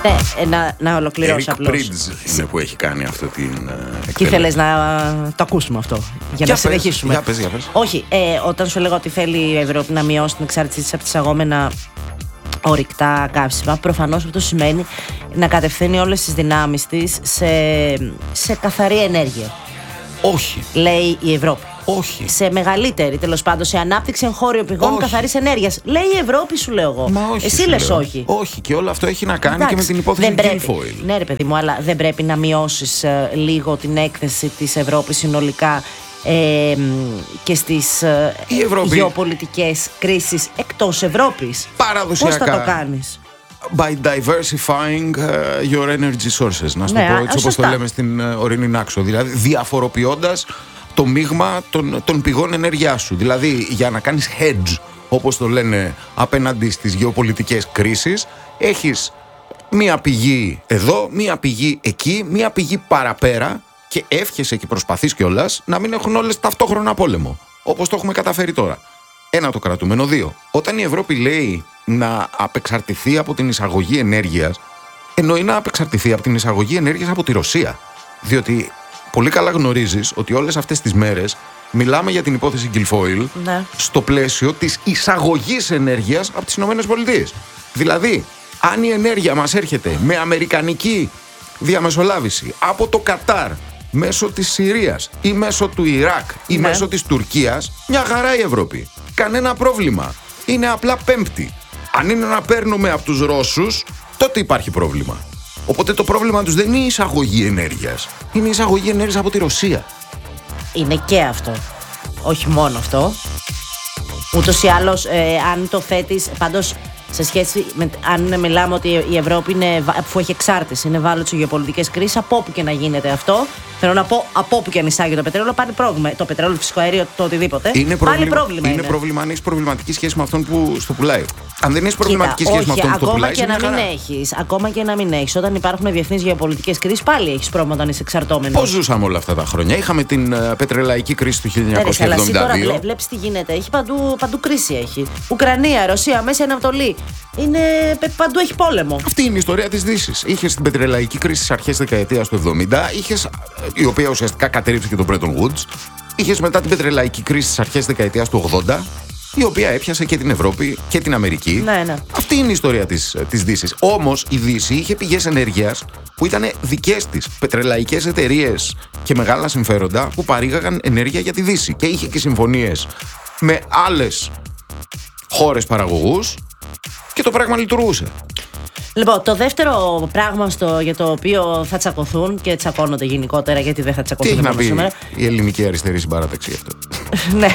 Ναι, να ολοκληρώσω απλώς. Bridges είναι που έχει κάνει αυτή την εκτέλεση. Και ήθελες να το ακούσουμε αυτό, για να συνεχίσουμε. Για πες. Όχι, όταν σου έλεγα ότι θέλει η Ευρώπη να μειώσει την εξάρτησή της από τις εισαγόμενα ορυκτά καύσιμα, προφανώς αυτό σημαίνει να κατευθύνει όλες τις δυνάμεις της σε καθαρή ενέργεια. Όχι. Λέει η Ευρώπη. Όχι. Σε μεγαλύτερη, τέλος πάντων, σε ανάπτυξη εγχώριων πηγών καθαρής ενέργειας. Λέει η Ευρώπη, σου λέω εγώ. Όχι, εσύ λες όχι. Όχι, και όλο αυτό έχει να κάνει και με την υπόθεση Guilfoyle. Ναι, ρε παιδί μου, αλλά δεν πρέπει να μειώσεις λίγο την έκθεση της Ευρώπης συνολικά και στις γεωπολιτικές κρίσεις εκτός Ευρώπης. Παραδοσιακά. Πώς θα το κάνεις? By diversifying your energy sources. Να σου το πω έτσι όπως το λέμε στην ορεινή Νάξο. Δηλαδή διαφοροποιώντας το μείγμα των πηγών ενέργειάς σου. Δηλαδή για να κάνεις hedge, όπως το λένε, απέναντι στις γεωπολιτικές κρίσεις, έχεις μία πηγή εδώ, μία πηγή εκεί, μία πηγή παραπέρα και εύχεσαι και προσπαθείς κιόλας να μην έχουν όλες ταυτόχρονα πόλεμο, όπως το έχουμε καταφέρει τώρα. Ένα το κρατούμενο. 2. Όταν η Ευρώπη λέει να απεξαρτηθεί από την εισαγωγή ενέργειας, εννοεί να απεξαρτηθεί από την εισαγωγή ενέργειας από τη Ρωσία. Διότι πολύ καλά γνωρίζεις ότι όλες αυτές τις μέρες μιλάμε για την υπόθεση Guilfoyle στο πλαίσιο της εισαγωγής ενέργειας από τις ΗΠΑ. Δηλαδή, αν η ενέργεια μας έρχεται με αμερικανική διαμεσολάβηση από το Κατάρ, μέσω της Συρίας ή μέσω του Ιράκ ή μέσω της Τουρκίας, μια χαρά η Ευρώπη. Κανένα πρόβλημα. Είναι απλά πέμπτη. Αν είναι να παίρνουμε από τους Ρώσους, τότε υπάρχει πρόβλημα. Οπότε το πρόβλημα τους δεν είναι η εισαγωγή ενέργειας. Είναι η εισαγωγή ενέργειας από τη Ρωσία. Είναι και αυτό. Όχι μόνο αυτό. Ούτως ή άλλως, αν το θέτεις, πάντως σε σχέση με αν μιλάμε ότι η Ευρώπη είναι, αφού έχει εξάρτηση, είναι ευάλωτη σε γεωπολιτικές κρίσεις, από όπου και να γίνεται αυτό, θέλω να πω, από όπου και αν εισάγει το πετρέλαιο, πάλι πρόβλημα. Το πετρέλαιο, φυσικό αέριο, το οτιδήποτε. Πάλι πρόβλημα. Είναι πρόβλημα αν έχεις προβληματική σχέση με αυτόν που στο πουλάει. Αν δεν έχεις προβληματική σχέση με αυτόν που το πουλάει. Ακόμα και να μην έχεις, όταν υπάρχουν διεθνείς γεωπολιτικές κρίσεις, πάλι έχεις πρόβλημα όταν είσαι εξαρτώμενος. Πώς ζούσαμε όλα αυτά τα χρόνια? Είχαμε την πετρελαϊκή κρίση του 1972. Τώρα βλέπεις τι γίνεται. Έχει παντού κρίση. Έχει Ουκρανία, Ρωσία, Μέση Ανατολή. Παντού έχει πόλεμο. Αυτή είναι η ιστορία της Δύσης. Είχες την πετρελαϊκή κρίση στις αρχές της δεκαετίας του 70, η οποία ουσιαστικά κατέρριψε και τον Bretton Woods. Είχες μετά την πετρελαϊκή κρίση στις αρχές της δεκαετίας του 80, η οποία έπιασε και την Ευρώπη και την Αμερική. Ναι. Αυτή είναι η ιστορία της Δύσης. Όμως η Δύση είχε πηγές ενέργειας που ήταν δικές της, πετρελαϊκές εταιρείες και μεγάλα συμφέροντα που παρήγαγαν ενέργεια για τη Δύση. Και είχε και συμφωνίες με άλλες χώρες παραγωγούς και το πράγμα λειτουργούσε. Λοιπόν, το δεύτερο πράγμα για το οποίο θα τσακωθούν και τσακώνονται γενικότερα, γιατί δεν θα τσακωθούν. Τι έχει να πει σήμερα η ελληνική αριστερή συμπαράταξη γι' αυτό? Ναι.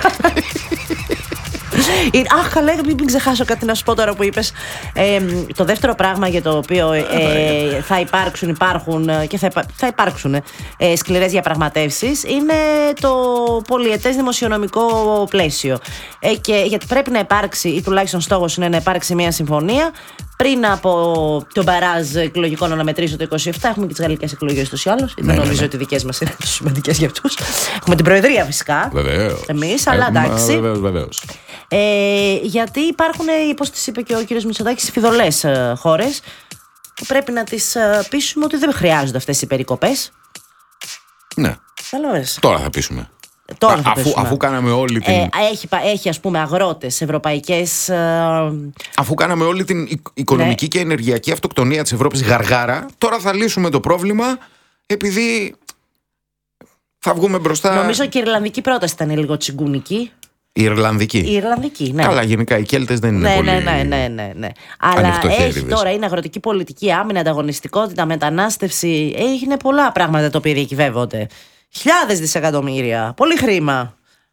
Αχ, καλά, μην ξεχάσω κάτι να σου πω τώρα που είπες. Το δεύτερο πράγμα για το οποίο υπάρχουν και θα υπάρξουν σκληρές διαπραγματεύσεις είναι το πολυετές δημοσιονομικό πλαίσιο. Και γιατί πρέπει να υπάρξει, ή τουλάχιστον στόχος είναι να υπάρξει μια συμφωνία πριν από τον μπαράζ εκλογικών αναμετρήσεων το 27. Έχουμε και τις γαλλικές εκλογές τους ή άλλως. Δεν νομίζω ότι οι δικές μας είναι τόσο σημαντικές για αυτούς. Έχουμε την Προεδρία φυσικά. Βεβαίως. Εμείς, αλλά εντάξει. Βεβαίως. Γιατί υπάρχουν, όπως τις είπε και ο κύριος Μητσοτάκης, φιδωλές χώρες που πρέπει να τις πείσουμε ότι δεν χρειάζονται αυτές οι περικοπές. Ναι. Καλώς. Τώρα θα πείσουμε. Αφού κάναμε όλη την. Έχει ας πούμε αγρότες ευρωπαϊκές. Αφού κάναμε όλη την οικονομική και ενεργειακή αυτοκτονία της Ευρώπης γαργάρα, τώρα θα λύσουμε το πρόβλημα επειδή θα βγούμε μπροστά. Νομίζω και η Ιρλανδική πρόταση ήταν λίγο τσιγκουνική. Η Ιρλανδική, ναι. Καλά, γενικά οι Κέλτες δεν είναι πολύ. Ναι. Αλλά έχει τώρα, είναι αγροτική πολιτική, άμυνα, ανταγωνιστικότητα, μετανάστευση. Έγινε πολλά πράγματα τα οποία διακυβεύονται. Χιλιάδες δισεκατομμύρια. Πολύ χρήμα.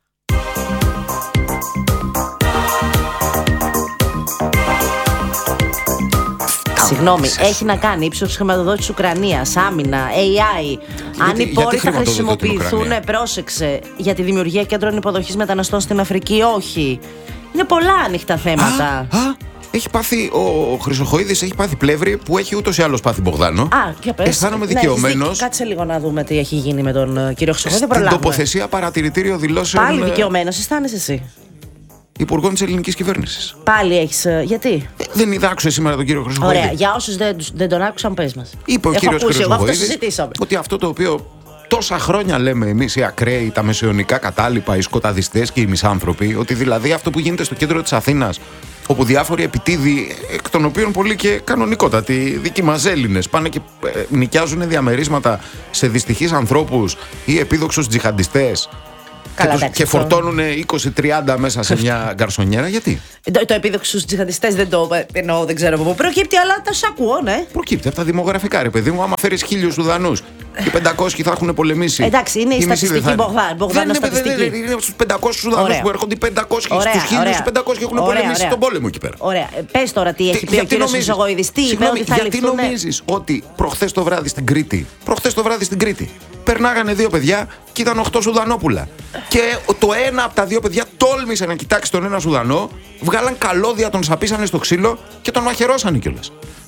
Συγγνώμη, έχει να κάνει ύψος χρηματοδότησης της Ουκρανίας, άμυνα, AI. Αν οι πόροι θα χρησιμοποιηθούν, πρόσεξε, για τη δημιουργία κέντρων υποδοχής μεταναστών στην Αφρική, όχι. Είναι πολλά ανοιχτά θέματα. Έχει πάθει, ο Χρυσοχοΐδης έχει πάθει πλεύρη που έχει ούτως ή άλλως πάθει Μπογδάνο. Για πες. Αισθάνομαι δικαιωμένος. Κάτσε λίγο να δούμε τι έχει γίνει με τον κύριο Χρυσοχοΐδη. Στην τοποθεσία παρατηρητήριο δηλώσεων. Πάλι δικαιωμένος αισθάνεσαι εσύ? Υπουργών της ελληνικής κυβέρνησης. Πάλι έχεις. Γιατί? Δεν είδα, άκουσε σήμερα τον κύριο Χρυσοχοίδη? Ωραία, για όσους δεν τον άκουσαν, πες μας. Είπε ο κύριος Χρυσοχοίδης ότι αυτό το οποίο τόσα χρόνια λέμε εμείς οι ακραίοι, τα μεσαιωνικά κατάλοιπα, οι σκοταδιστές και οι μισάνθρωποι, ότι δηλαδή αυτό που γίνεται στο κέντρο της Αθήνας, όπου διάφοροι επιτίδοι, εκ των οποίων πολλοί και κανονικότατοι δικοί μας Έλληνες, πάνε και νοικιάζουν διαμερίσματα σε δυστυχείς ανθρώπους ή επίδοξους τζιχαντιστές. Και φορτώνουν 20-30 μέσα σε μια γκαρσονιέρα. Γιατί? Το επίδοξο στους τζιχαντιστές δεν το εννοώ, δεν ξέρω από πού προκύπτει, αλλά τα σ' ακούω, ναι. Προκύπτει από τα δημογραφικά, ρε παιδί μου. Άμα φέρεις 1.000 Σουδανούς, οι 500 θα έχουν πολεμήσει. Εντάξει, είναι η στατιστική Μπογδάνα στατιστική. Είναι στους 500 Σουδανούς που έρχονται, οι 500 στους 1.000, στους 500 έχουν πολεμήσει στον πόλεμο εκεί πέρα. Ωραία. Πες τώρα τι έχει πει ο κύριος Χρυσοχοίδης. Τι είπε ότι θα ληφθούν. Γιατί νομίζεις ότι προχθές το βράδυ στην Κρήτη περνάγανε 2 παιδιά και ήταν 8 Σουδανόπουλα. Και το ένα από τα 2 παιδιά τόλμησε να κοιτάξει τον ένα Σουδανό, βγάλαν καλώδια, τον σαπίσανε στο ξύλο και τον μαχαιρώσανε κιόλας.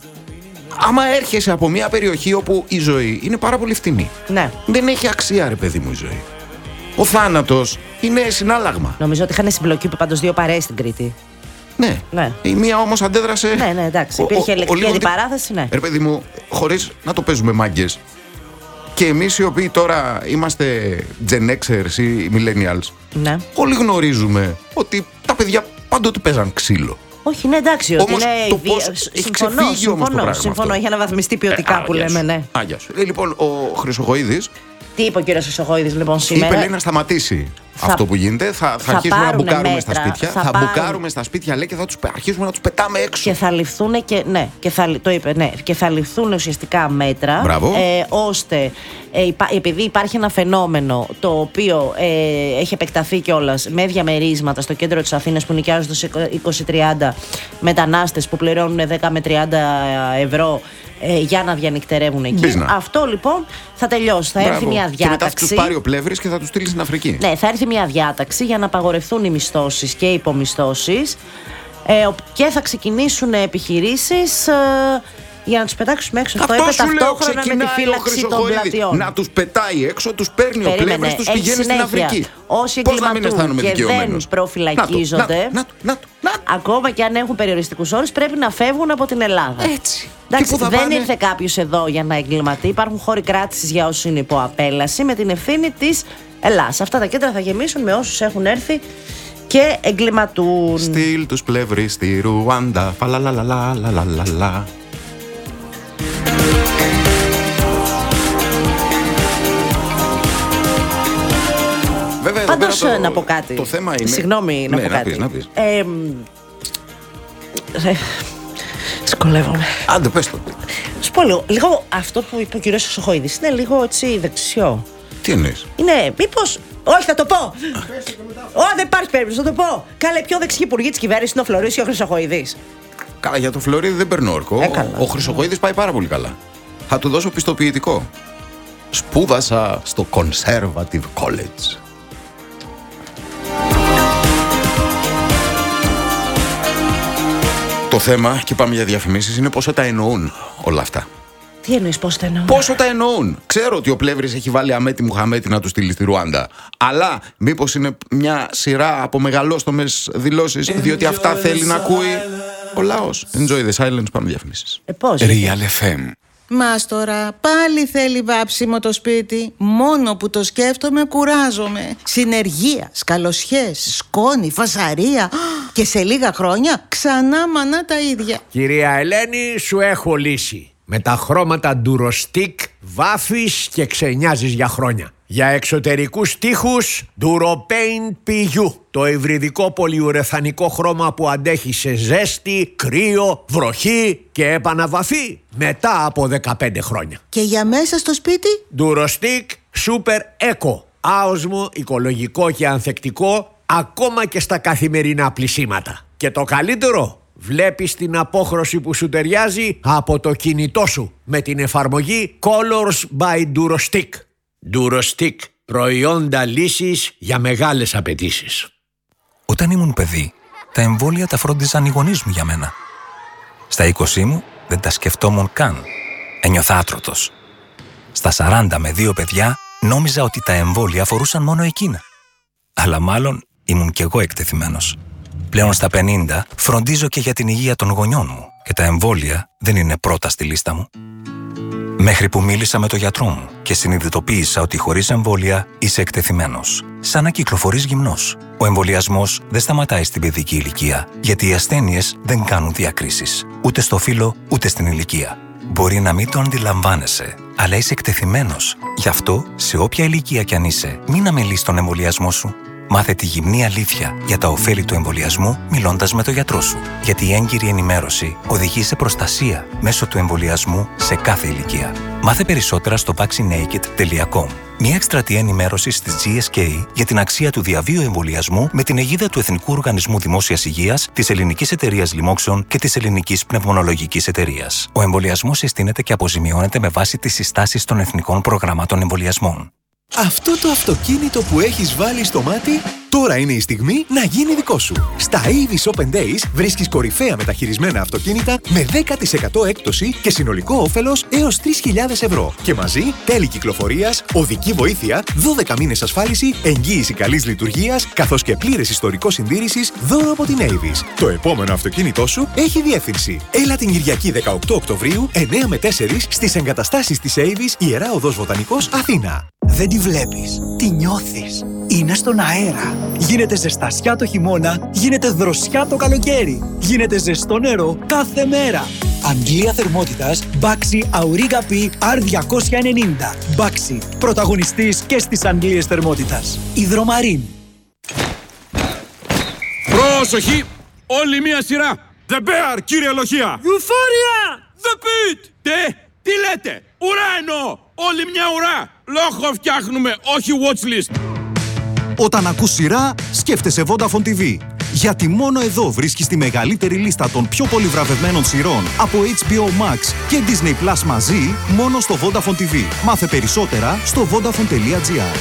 Άμα έρχεσαι από μια περιοχή όπου η ζωή είναι πάρα πολύ φτηνή, ναι, δεν έχει αξία, ρε παιδί μου, η ζωή. Ο θάνατος είναι συνάλλαγμα. Νομίζω ότι είχαν συμπλοκή πάντως 2 παρέες στην Κρήτη. Ναι. Η μία όμως αντέδρασε. Ναι, εντάξει. Υπήρχε λεκτική αντιπαράθεση, ναι. Ρε παιδί μου, χωρίς να το παίζουμε μάγκες. Και εμείς οι οποίοι τώρα είμαστε Gen Xers ή Millennials, ναι, όλοι γνωρίζουμε ότι τα παιδιά πάντοτε παίζαν ξύλο. Όχι, ναι, εντάξει. Όμως το πώς έχει ξεφύγει όμως το πράγμα. Συμφωνώ, έχει αναβαθμιστεί ποιοτικά που λέμε, ναι. Άγια σου. Λοιπόν, ο Χρυσοχοίδης. Τι είπε ο κύριος Χρυσοχοίδης λοιπόν σήμερα? Είπε, λέει, να σταματήσει αυτό που γίνεται. Θα αρχίσουμε να μπουκάρουμε στα σπίτια. Θα μπουκάρουμε στα σπίτια, λέει, και θα αρχίσουμε να τους πετάμε έξω. Και θα ληφθούν το είπε, ναι, και θα ληφθούν ουσιαστικά μέτρα. Ώστε, επειδή υπάρχει ένα φαινόμενο το οποίο έχει επεκταθεί κιόλας με διαμερίσματα στο κέντρο της Αθήνας που νοικιάζονται σε 20-30 μετανάστες που πληρώνουν 10 με 30 ευρώ για να διανυκτερεύουν εκεί. Αυτό λοιπόν θα τελειώσει. Θα έρθει μια διάταξη. Και μετά θα τους πάρει ο Πλεύρης και θα τους στείλει στην Αφρική. Ναι, θα έρθει μια διάταξη για να απαγορευτούν οι μισθώσεις και οι υπομισθώσεις και θα ξεκινήσουν επιχειρήσεις για να τους πετάξουμε έξω. Αυτό είπε ταυτόχρονα με τη φύλαξη των πλατιών. Να τους πετάει έξω, τους παίρνει ο Πλεύρης, τους πηγαίνει στην Αφρική. Όσοι εγκληματούν και δεν προφυλακίζονται, ακόμα και αν έχουν περιοριστικούς όρους, πρέπει να φεύγουν από την Ελλάδα. Έτσι. Εντάξει, δεν ήρθε κάποιος εδώ για να εγκληματεί. Υπάρχουν χώροι κράτησης για όσους είναι υπό απέλαση με την ευθύνη της Ελλάς. Αυτά τα κέντρα θα γεμίσουν με όσους έχουν έρθει και εγκληματούν. Στείλ τους Πλεύρη στη Ρουάντα. Φαλαλαλαλαλαλαλα. Πάντως να πω κάτι. Το θέμα είναι. Συγγνώμη να πω κάτι. Να πεις. Σκολεύομαι. Άντε, πες το. Σου πω λίγο αυτό που είπε ο κύριος Χρυσοχοίδης είναι λίγο έτσι δεξιό. Τι εννοείς? Είναι μήπως. Όχι, θα το πω! Δεν υπάρχει περίπτωση, θα το πω! Καλέ, πιο δεξιή υπουργή της κυβέρνησης είναι ο Φλωρίδης ή ο Χρυσοχοίδης? Καλά, για το Φλωρίδη δεν παίρνω όρκο. Ο Χρυσοχοίδης πάει πάρα πολύ καλά. Θα του δώσω πιστοποιητικό. Σπούδασα στο Conservative College. Το θέμα, και πάμε για διαφημίσεις, είναι πόσο τα εννοούν όλα αυτά. Τι εννοείς, πώς τα εννοούν? Πόσο τα εννοούν. Ξέρω ότι ο Πλεύρης έχει βάλει Αμέτη Μουχαμέτη να του στείλει στη Ρουάντα. Αλλά μήπως είναι μια σειρά από μεγαλόστομες δηλώσεις, διότι αυτά θέλει να ακούει ο λαός. Enjoy the silence, πάμε διαφημίσεις. Πώς? Real FM. Μας τώρα πάλι θέλει βάψιμο το σπίτι. Μόνο που το σκέφτομαι κουράζομαι. Συνεργεία, σκαλοσιές, σκόνη, φασαρία. Και σε λίγα χρόνια ξανά μανά τα ίδια. Κυρία Ελένη, σου έχω λύση. Με τα χρώματα Durostic βάφεις και ξενιάζεις για χρόνια. Για εξωτερικούς τοίχους Duropaint PU. Το υβριδικό πολυουρεθανικό χρώμα που αντέχει σε ζέστη, κρύο, βροχή και επαναβαφή μετά από 15 χρόνια. Και για μέσα στο σπίτι? Durostic Super Eco. Άοσμο, οικολογικό και ανθεκτικό ακόμα και στα καθημερινά πλυσίματα. Και το καλύτερο, βλέπεις την απόχρωση που σου ταιριάζει από το κινητό σου με την εφαρμογή Colors by Durostic. Durostic, προϊόντα λύσης για μεγάλες απαιτήσεις. Όταν ήμουν παιδί, τα εμβόλια τα φρόντιζαν οι γονείς μου για μένα. Στα 20 μου δεν τα σκεφτόμουν καν. Ένιωθα άτρωτος. Στα 40 με 2 παιδιά νόμιζα ότι τα εμβόλια αφορούσαν μόνο εκείνα. Αλλά μάλλον ήμουν κι εγώ εκτεθειμένος. Πλέον στα 50 φροντίζω και για την υγεία των γονιών μου και τα εμβόλια δεν είναι πρώτα στη λίστα μου. Μέχρι που μίλησα με τον γιατρό μου και συνειδητοποίησα ότι χωρίς εμβόλια είσαι εκτεθειμένος. Σαν να κυκλοφορείς γυμνός. Ο εμβολιασμός δεν σταματάει στην παιδική ηλικία, γιατί οι ασθένειες δεν κάνουν διακρίσεις. Ούτε στο φύλο, ούτε στην ηλικία. Μπορεί να μην το αντιλαμβάνεσαι, αλλά είσαι εκτεθειμένος. Γι' αυτό, σε όποια ηλικία κι αν είσαι, μην αμελείς τον εμβολιασμό σου. Μάθε τη γυμνή αλήθεια για τα ωφέλη του εμβολιασμού μιλώντας με τον γιατρό σου. Γιατί η έγκυρη ενημέρωση οδηγεί σε προστασία μέσω του εμβολιασμού σε κάθε ηλικία. Μάθε περισσότερα στο vaccinaked.com. Μια εκστρατεία ενημέρωσης της GSK για την αξία του διαβίου εμβολιασμού με την αιγίδα του Εθνικού Οργανισμού Δημόσιας Υγείας, της Ελληνικής Εταιρείας Λοιμόξεων και της Ελληνικής Πνευμονολογικής Εταιρείας. Ο εμβολιασμός συστήνεται και αποζημιώνεται με βάση τις συστάσεις των εθνικών προγραμμάτων εμβολιασμών. Αυτό το αυτοκίνητο που έχεις βάλει στο μάτι, τώρα είναι η στιγμή να γίνει δικό σου. Στα Avis Open Days βρίσκεις κορυφαία μεταχειρισμένα αυτοκίνητα με 10% έκπτωση και συνολικό όφελος έως 3.000 ευρώ. Και μαζί τέλη κυκλοφορίας, οδική βοήθεια, 12 μήνες ασφάλιση, εγγύηση καλής λειτουργίας, καθώς και πλήρες ιστορικό συντήρησης δώρο από την Avis. Το επόμενο αυτοκίνητό σου έχει διεύθυνση. Έλα την Κυριακή 18 Οκτωβρίου, 9 με 4 στις εγκαταστάσεις της Avis, Ιερά Οδός Βοτανικός, Αθήνα. Δεν τη βλέπεις, τη νιώθεις. Είναι στον αέρα. Γίνεται ζεστασιά το χειμώνα, γίνεται δροσιά το καλοκαίρι. Γίνεται ζεστό νερό κάθε μέρα. Αντλία θερμότητας Baxi Auriga P R290. Baxi, πρωταγωνιστής και στις αντλίες θερμότητας. Υδρομαρίν. Πρόσοχη! Όλη μία σειρά! The Bear, κύριε Λοχεία! Euphoria! The Pit! Τι λέτε! Ουρά εννοώ! Όλη μια ουρά! Λόγο φτιάχνουμε, όχι watchlist! Όταν ακούς σειρά, σκέφτεσαι Vodafone TV. Γιατί μόνο εδώ βρίσκεις τη μεγαλύτερη λίστα των πιο πολύ βραβευμένων σειρών από HBO Max και Disney Plus μαζί, μόνο στο Vodafone TV. Μάθε περισσότερα στο vodafone.gr.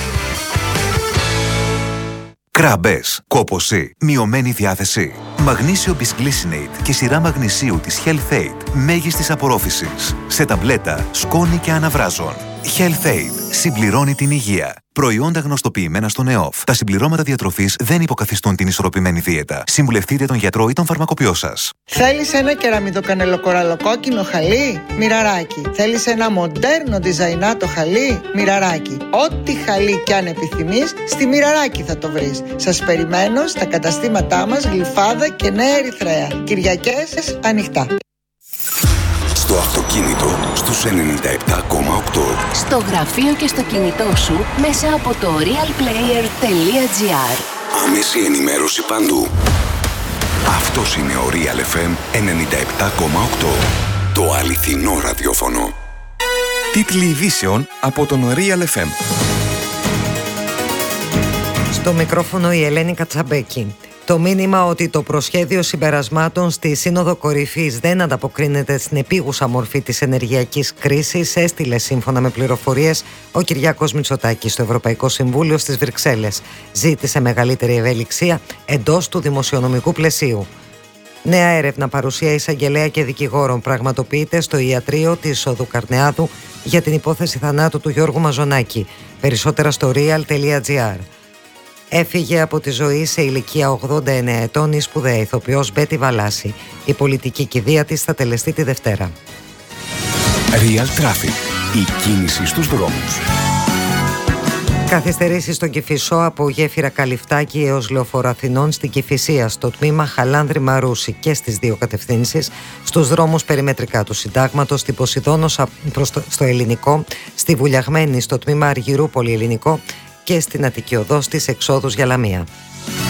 Κράμπες, κόπωση, μειωμένη διάθεση. Μαγνήσιο Bisglycinate και σειρά μαγνησίου της Health-Aid μέγιστης απορρόφησης. Σε ταμπλέτα, σκόνη και αναβράζων. Health-Aid συμπληρώνει την υγεία. Προϊόντα γνωστοποιημένα στο ΝΕΟΦ. Τα συμπληρώματα διατροφής δεν υποκαθιστούν την ισορροπημένη δίαιτα. Συμβουλευτείτε τον γιατρό ή τον φαρμακοποιό σας. Θέλεις ένα κεραμιδοκανελοκοραλοκόκκινο χαλί? Μοιραράκι. Θέλεις ένα μοντέρνο διζαϊνάτο χαλί? Μοιραράκι. Ό,τι χαλί κι αν επιθυμείς, στη Μοιραράκι θα το βρεις. Σας περιμένω στα καταστήματά μας Γλυφάδα και Νέα Ερυθρέα. Κυριακές ανοιχτά. Στο αυτοκίνητο στους 97,8. Στο γραφείο και στο κινητό σου μέσα από το realplayer.gr. Άμεση ενημέρωση παντού. Αυτός είναι ο Real FM 97,8. Το αληθινό ραδιόφωνο. Τίτλοι ειδήσεων από τον Real FM. Στο μικρόφωνο η Ελένη Κατσαμπέκη. Το μήνυμα ότι το προσχέδιο συμπερασμάτων στη Σύνοδο Κορυφής δεν ανταποκρίνεται στην επίγουσα μορφή της ενεργειακής κρίσης έστειλε σύμφωνα με πληροφορίες ο Κυριάκος Μητσοτάκης στο Ευρωπαϊκό Συμβούλιο στις Βρυξέλλες. Ζήτησε μεγαλύτερη ευελιξία εντός του δημοσιονομικού πλαισίου. Νέα έρευνα παρουσία εισαγγελέα και δικηγόρων πραγματοποιείται στο ιατρείο της Οδού Καρνεάδου για την υπόθεση θανάτου του Γιώργου Μαζονάκη. Περισσότερα στο real.gr. Έφυγε από τη ζωή σε ηλικία 89 ετών η σπουδαία ηθοποιός Μπέτη Βαλάση. Η πολιτική κηδεία της θα τελεστεί τη Δευτέρα. Real Traffic. Η κίνηση στους δρόμους. Καθυστερήσεις στον Κηφισό από γέφυρα Καλυφτάκη έως Λεωφόρο Αθηνών στην Κηφισία στο τμήμα Χαλάνδρη Μαρούση και στις δύο κατευθύνσεις, στους δρόμους περιμετρικά του Συντάγματος, στην Ποσειδώνος στο Ελληνικό, στη Βουλιαγμένη στο τμήμα Αργυρούπολη Ελληνικό και στην Αττική Οδό στις εξόδους για Λαμία.